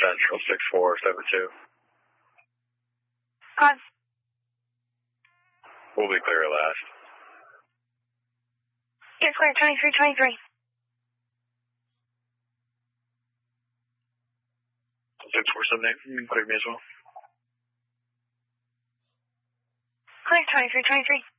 Central 6472. On. We'll be clear at last. You're clear, 2323. 6478, you can clear me as well. Clear, 2323.